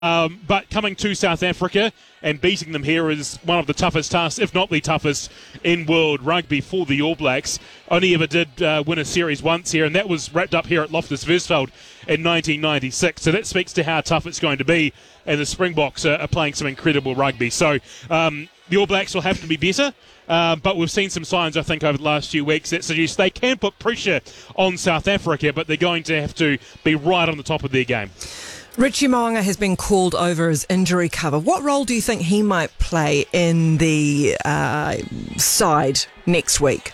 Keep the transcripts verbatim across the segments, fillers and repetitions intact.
Um, but coming to South Africa and beating them here is one of the toughest tasks, if not the toughest, in world rugby for the All Blacks. Only ever did uh, win a series once here, and that was wrapped up here at Loftus Versfeld in nineteen ninety-six. So that speaks to how tough it's going to be, and the Springboks are, are playing some incredible rugby. So um, the All Blacks will have to be better. Uh, but we've seen some signs, I think, over the last few weeks that suggest they can put pressure on South Africa, but they're going to have to be right on the top of their game. Richie Mo'unga has been called over as injury cover. What role do you think he might play in the uh, side next week?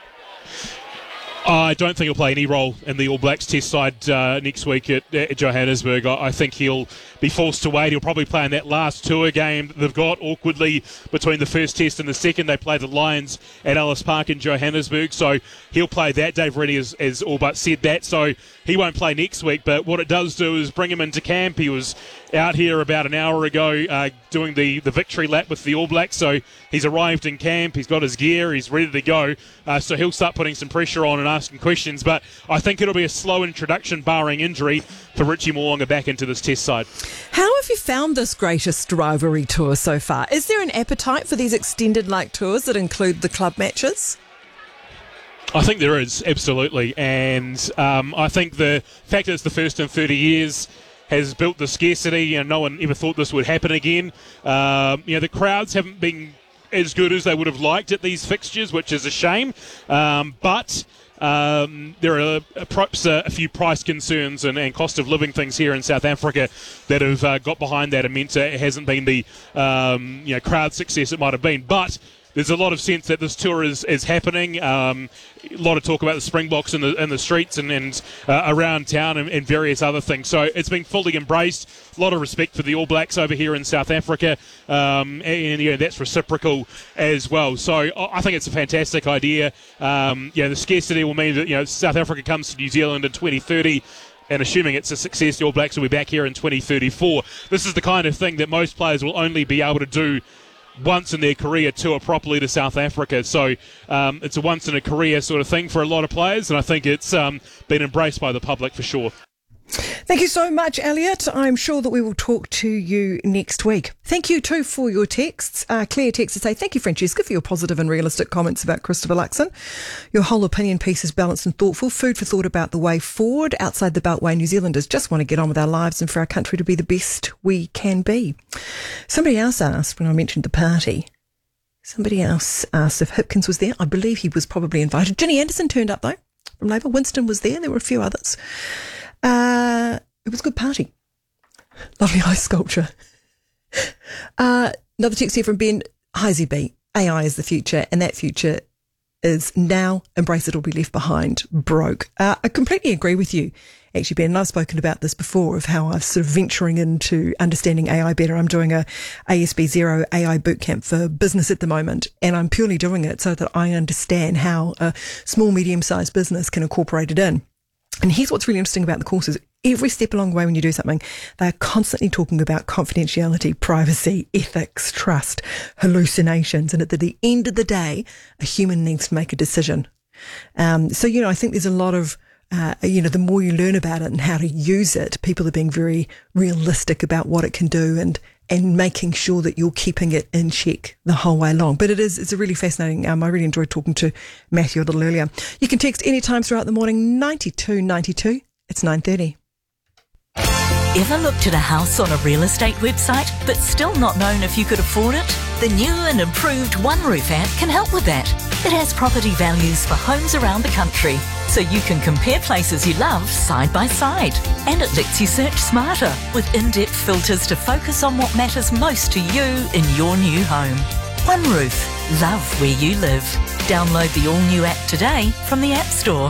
I don't think he'll play any role in the All Blacks test side uh, next week at, at Johannesburg. I, I think he'll be forced to wait. He'll probably play in that last tour game that they've got awkwardly between the first test and the second. They play the Lions at Ellis Park in Johannesburg, so he'll play that. Dave Reddy has, has all but said that, so he won't play next week. But what it does do is bring him into camp. He was out here about an hour ago uh, doing the, the victory lap with the All Blacks, so he's arrived in camp, he's got his gear, he's ready to go, uh, so he'll start putting some pressure on and asking questions. But I think it'll be a slow introduction, barring injury, for Richie Mo'unga back into this test side. How have you found this greatest rivalry tour so far? Is there an appetite for these extended like tours that include the club matches? I think there is, absolutely, and um, I think the fact that it's the first in thirty years has built the scarcity. You know, no one ever thought this would happen again. Um, you know, the crowds haven't been as good as they would have liked at these fixtures, which is a shame. Um, but um, there are perhaps a, a few price concerns and, and cost of living things here in South Africa that have uh, got behind that and meant it hasn't been the um, you know crowd success it might have been. But there's a lot of sense that this tour is, is happening. Um, a lot of talk about the Springboks in the in the streets and, and uh, around town and, and various other things. So it's been fully embraced. A lot of respect for the All Blacks over here in South Africa, um, and, and you know, that's reciprocal as well. So I think it's a fantastic idea. Um, you know, the scarcity will mean that you know South Africa comes to New Zealand in twenty thirty. And assuming it's a success, the All Blacks will be back here in twenty thirty-four. This is the kind of thing that most players will only be able to do once in their career, tour properly to South Africa. So um, it's a once-in-a-career sort of thing for a lot of players, and I think it's um, been embraced by the public for sure. Thank you so much, Elliot. I'm sure that we will talk to you next week. Thank you too for your texts. Uh, Claire texts to say, thank you, Francesca, for your positive and realistic comments about Christopher Luxon. Your whole opinion piece is balanced and thoughtful. Food for thought about the way forward. Outside the Beltway, New Zealanders just want to get on with our lives and for our country to be the best we can be. Somebody else asked, when I mentioned the party, somebody else asked if Hipkins was there. I believe he was probably invited. Ginny Anderson turned up, though, from Labour. Winston was there. There were a few others. Uh, it was a good party. Lovely ice sculpture. Uh, another text here from Ben. Hi Z B. A I is the future, and that future is now. Embrace it or be left behind. Broke. Uh, I completely agree with you, actually, Ben. And I've spoken about this before of how I'm sort of venturing into understanding A I better. I'm doing a A S B Zero A I bootcamp for business at the moment, and I'm purely doing it so that I understand how a small, medium-sized business can incorporate it in. And here's what's really interesting about the courses. Every step along the way when you do something, they're constantly talking about confidentiality, privacy, ethics, trust, hallucinations. And at the end of the day, a human needs to make a decision. Um, so, you know, I think there's a lot of, uh, you know, the more you learn about it and how to use it, people are being very realistic about what it can do and and making sure that you're keeping it in check the whole way along. But it is, it's a really fascinating, um, I really enjoyed talking to Matthew a little earlier. You can text anytime throughout the morning, ninety-two ninety-two. It's nine thirty. Ever looked at a house on a real estate website but still not known if you could afford it? The new and improved OneRoof app can help with that. It has property values for homes around the country, so you can compare places you love side by side. And it lets you search smarter with in-depth filters to focus on what matters most to you in your new home. OneRoof. Love where you live. Download the all-new app today from the App Store.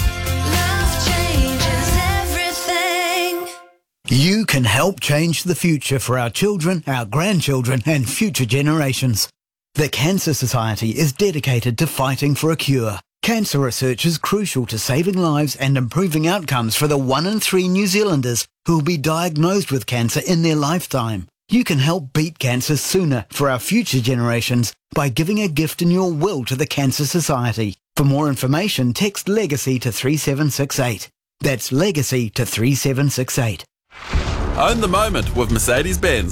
You can help change the future for our children, our grandchildren and future generations. The Cancer Society is dedicated to fighting for a cure. Cancer research is crucial to saving lives and improving outcomes for the one in three New Zealanders who will be diagnosed with cancer in their lifetime. You can help beat cancer sooner for our future generations by giving a gift in your will to the Cancer Society. For more information, text LEGACY to three seven six eight. That's LEGACY to three seven six eight. Own the moment with Mercedes-Benz.